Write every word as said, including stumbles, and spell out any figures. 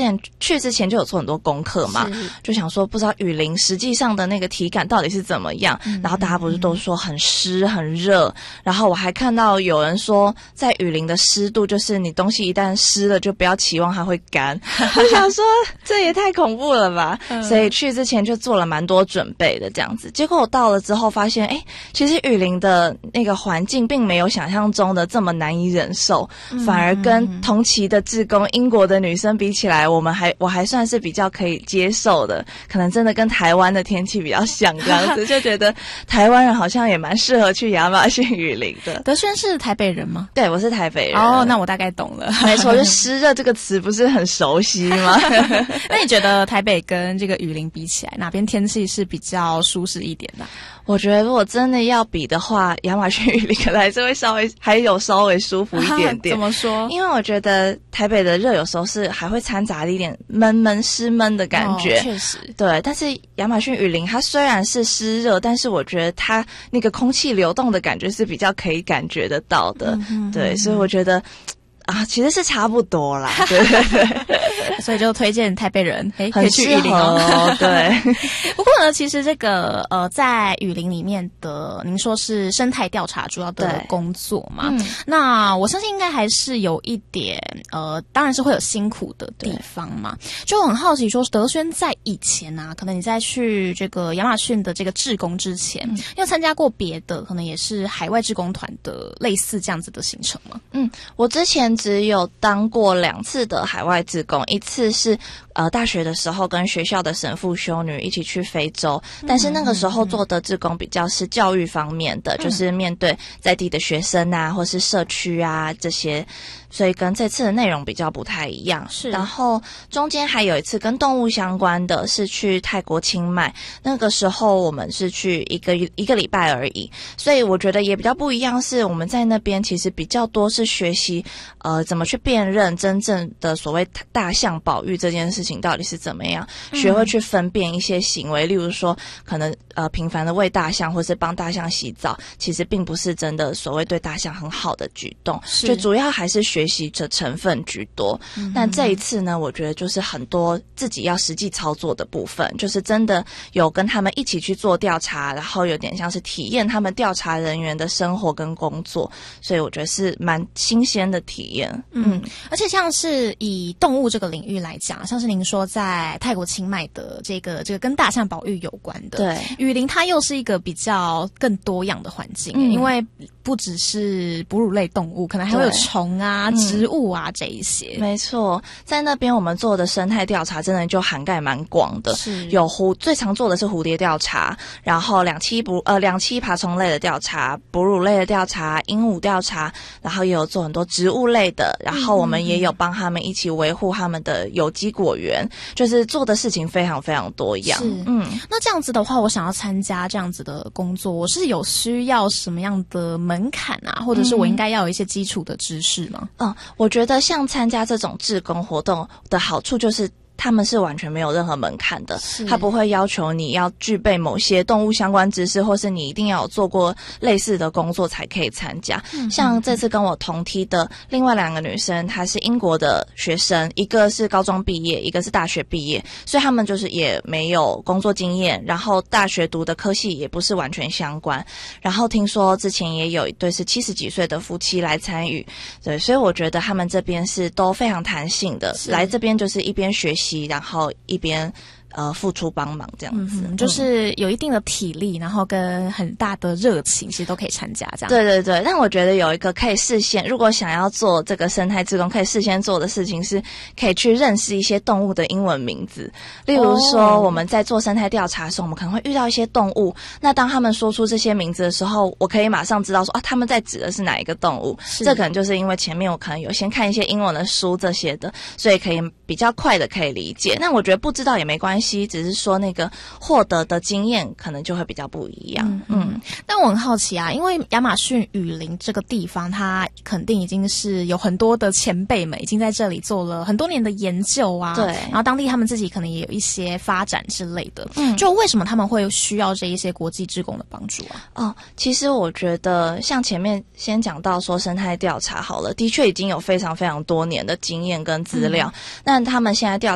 前去之前就有做很多功课嘛，就想说不知道雨林实际上的那个体感到底是怎么样，嗯、然后大家不是都说很湿很热，然后我还看到有人说在雨林的湿度就是你东西一旦湿了就不要期望它会干，我想说这也太恐怖了吧，嗯、所以去之前就做了蛮多准备的这样子，结果我到了之后发现，哎，其实雨林的那个环境并没有想象中的这么难以忍受，嗯、反而跟同期的志工英国的女生比起来，我们还我还算是比较可以接受的，可能真的跟台湾的天气比较像这样子，就觉得台湾人好像也蛮适合去亚马逊雨林的。 德轩是台北人吗？ 对，我是台北人。 哦，那我大概懂了。 没错，就湿热这个词不是很熟悉吗？ 那你觉得台北跟这个雨林比起来，哪边天气是比较舒适一点的？ 我觉得如果真的要比的话，亚马逊雨林可能还是会稍微还有稍微舒服一点点。 怎么说？ 因为我觉得台北的热有时候是还会掺杂了一点闷闷湿闷的感觉。 哦，确实。 对，但是亚马逊雨林它虽然是湿热，但是我觉得它那个空气流动的感觉是比较可以感觉得到的。嗯哼哼。对，所以我觉得啊，其实是差不多啦，对对对， 所以就推荐台北人，哎，可以去雨林哦。 对， 不过呢，其实这个呃，在雨林里面的，您说是生态调查主要的工作嘛？嗯，那我相信应该还是有一点呃，当然是会有辛苦的地方嘛。就很好奇说，德轩在以前啊，可能你在去这个亚马逊的这个志工之前，嗯、有参加过别的，可能也是海外志工团的类似这样子的行程吗？ 嗯，我之前只有当过两次的海外志工，一次是呃大学的时候跟学校的神父修女一起去非洲，但是那个时候做的志工比较是教育方面的，嗯、就是面对在地的学生啊，或是社区啊这些。所以跟这次的内容比较不太一样。是，然后中间还有一次跟动物相关的，是去泰国清迈，那个时候我们是去一个一个礼拜而已，所以我觉得也比较不一样，是我们在那边其实比较多是学习呃怎么去辨认真正的所谓大象保育这件事情到底是怎么样，嗯、学会去分辨一些行为，例如说可能呃频繁的喂大象或是帮大象洗澡，其实并不是真的所谓对大象很好的举动，就主要还是学习的成分居多。嗯、但这一次呢，我觉得就是很多自己要实际操作的部分，就是真的有跟他们一起去做调查，然后有点像是体验他们调查人员的生活跟工作，所以我觉得是蛮新鲜的体验。 嗯，而且像是以动物这个领域来讲，像是您说在泰国清迈的这个这个跟大象保育有关的， 对， 雨林它又是一个比较更多样的环境，嗯、因为不只是哺乳类动物，可能还会有虫啊、植物啊这一些。 没错，在那边我们做的生态调查真的就涵盖蛮广的，是有蝴最常做的是蝴蝶调查，然后两栖哺呃两栖爬虫类的调查、哺乳类的调查、鹦鹉调查，然后也有做很多植物类的，然后我们也有帮他们一起维护他们的有机果园，就是做的事情非常非常多样。 是，嗯，那这样子的话，我想要参加这样子的工作，我是有需要什么样的门槛啊，或者是我应该要有一些基础的知识吗？ 嗯，我觉得像参加这种志工活动的好处就是他们是完全没有任何门槛的，他不会要求你要具备某些动物相关知识，或是你一定要有做过类似的工作才可以参加。嗯、像这次跟我同梯的另外两个女生，她是英国的学生，一个是高中毕业，一个是大学毕业，所以他们就是也没有工作经验，然后大学读的科系也不是完全相关。然后听说之前也有一对是七十几岁的夫妻来参与，对，所以我觉得他们这边是都非常弹性的，来这边就是一边学习，然后一边呃付出帮忙这样子、 嗯、就是有一定的体力，然后跟很大的热情，其实都可以参加这样。 对对对，但我觉得有一个可以事先，如果想要做这个生态志工可以事先做的事情是可以去认识一些动物的英文名字，例如说我们在做生态调查的时候，我们可能会遇到一些动物，那当他们说出这些名字的时候，我可以马上知道说啊他们在指的是哪一个动物，这可能就是因为前面我可能有先看一些英文的书这些的，所以可以比较快的可以理解。那我觉得不知道也没关系，只是说那个获得的经验可能就会比较不一样。嗯， 嗯但我很好奇啊，因为亚马逊雨林这个地方，它肯定已经是有很多的前辈们已经在这里做了很多年的研究啊，对，然后当地他们自己可能也有一些发展之类的。嗯，就为什么他们会需要这一些国际志工的帮助啊？ 哦，其实我觉得像前面先讲到说生态调查好了，的确已经有非常非常多年的经验跟资料，嗯、但他们现在调